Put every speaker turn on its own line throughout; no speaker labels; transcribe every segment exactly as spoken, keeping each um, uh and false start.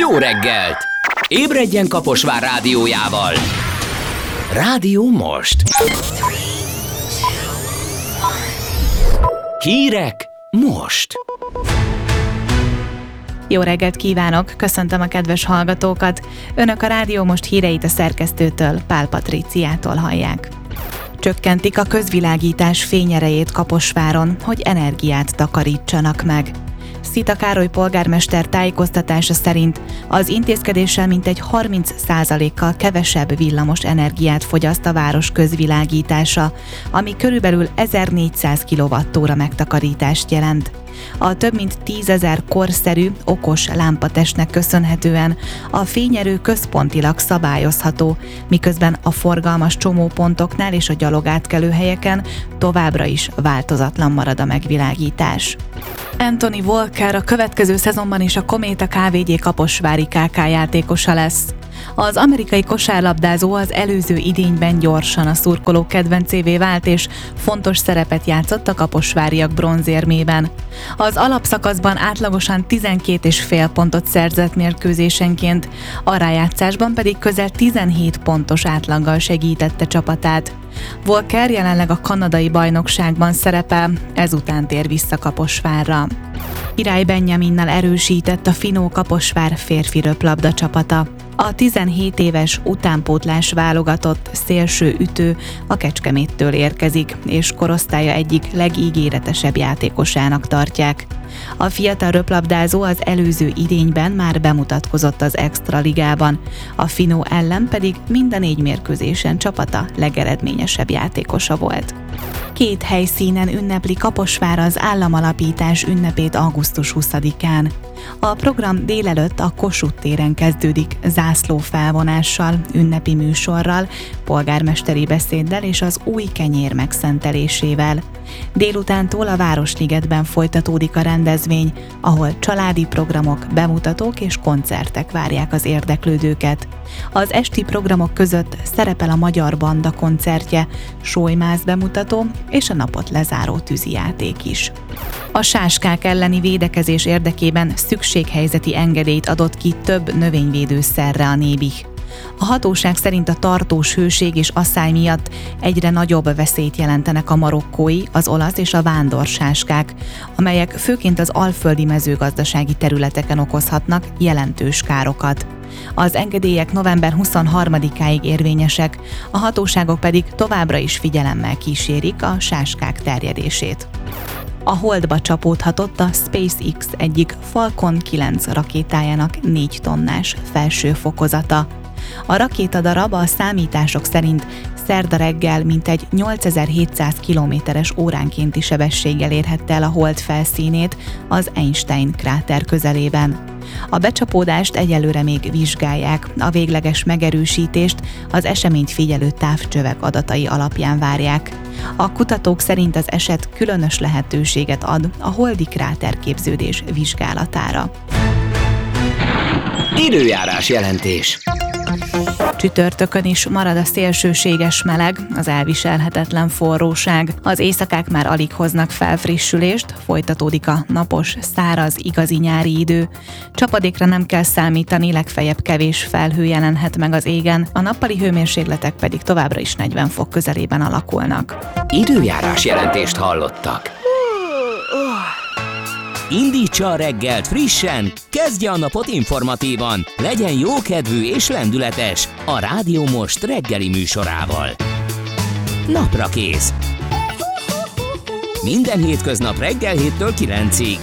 Jó reggelt! Ébredjen Kaposvár rádiójával! Rádió Most! Hírek most!
Jó reggelt kívánok! Köszöntöm a kedves hallgatókat! Önök a Rádió Most híreit a szerkesztőtől, Pál Patriciától hallják. Csökkentik a közvilágítás fényerejét Kaposváron, hogy energiát takarítsanak meg. Szita Károly polgármester tájékoztatása szerint az intézkedéssel mintegy harminc százalékkal kevesebb villamos energiát fogyaszt a város közvilágítása, ami körülbelül ezernégyszáz kilowattóra megtakarítást jelent. A több mint tízezer korszerű, okos lámpatestnek köszönhetően a fényerő központilag szabályozható, miközben a forgalmas csomópontoknál és a gyalogátkelőhelyeken továbbra is változatlan marad a megvilágítás. Anthony Walker a következő szezonban is a Kométa ká vé gé kaposvári ká ká játékosa lesz. Az amerikai kosárlabdázó az előző idényben gyorsan a szurkolók kedvencévé vált, és fontos szerepet játszott a kaposváriak bronzérmében. Az alapszakaszban átlagosan tizenkét és fél pontot szerzett mérkőzésenként, a rájátszásban pedig közel tizenhét pontos átlaggal segítette csapatát. Walker jelenleg a kanadai bajnokságban szerepel, ezután tér vissza Kaposvárra. Király Benjaminnal erősített a Finó Kaposvár férfi röplabda csapata. A tizenhét éves utánpótlás válogatott szélső ütő a Kecskeméttől érkezik, és korosztálya egyik legígéretesebb játékosának tartják. A fiatal röplabdázó az előző idényben már bemutatkozott az Extraligában, a Finó ellen pedig minden négy mérkőzésen csapata legeredményesebb játékosa volt. Két helyszínen ünnepli Kaposvár az államalapítás ünnepét augusztus huszadikán. A program délelőtt a Kossuth téren kezdődik zászlófelvonással, ünnepi műsorral, polgármesteri beszéddel és az új kenyér megszentelésével. Délutántól a Városligetben folytatódik a rendezvény, ahol családi programok, bemutatók és koncertek várják az érdeklődőket. Az esti programok között szerepel a Magyar Banda koncertje, sólymáz bemutató és a napot lezáró tűzijáték is. A sáskák elleni védekezés érdekében szükséghelyzeti engedélyt adott ki több növényvédőszerre a Nébih. A hatóság szerint a tartós hőség és asszály miatt egyre nagyobb veszélyt jelentenek a marokkói, az olasz és a vándorsáskák, amelyek főként az alföldi mezőgazdasági területeken okozhatnak jelentős károkat. Az engedélyek november huszonharmadikáig érvényesek, a hatóságok pedig továbbra is figyelemmel kísérik a sáskák terjedését. A Holdba csapódhatott a SpaceX egyik Falcon kilenc rakétájának négy tonnás felső fokozata. A rakétadarab a számítások szerint szerda reggel mintegy nyolcezer-hétszáz kilométeres óránkénti sebességgel érhette el a Hold felszínét az Einstein kráter közelében. A becsapódást egyelőre még vizsgálják, a végleges megerősítést az eseményt figyelő távcsövek adatai alapján várják. A kutatók szerint az eset különös lehetőséget ad a holdi kráterképződés vizsgálatára.
Időjárás jelentés.
Csütörtökön is marad a szélsőséges meleg, az elviselhetetlen forróság. Az éjszakák már alig hoznak felfrissülést, folytatódik a napos, száraz, igazi nyári idő. Csapadékra nem kell számítani, legfeljebb kevés felhő jelenhet meg az égen, a nappali hőmérsékletek pedig továbbra is negyven fok közelében alakulnak.
Időjárás jelentést hallottak. Indítsa a reggelt frissen, kezdje a napot informatívan, legyen jókedvű és lendületes a Rádió Most reggeli műsorával. Naprakész. Minden hétköznap reggel héttől kilencig.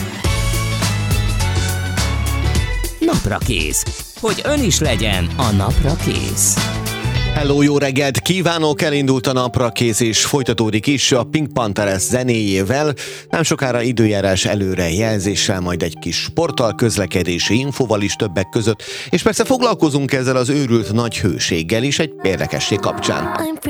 Naprakész. Hogy ön is legyen a napra kész.
Hello, jó reggelt kívánok! Elindult a napra kész és folytatódik is a Pink Panthers zenéjével. Nem sokára időjárás előrejelzéssel, majd egy kis sporttal, közlekedési infóval is többek között, és persze foglalkozunk ezzel az őrült nagy hőséggel is egy érdekesség kapcsán.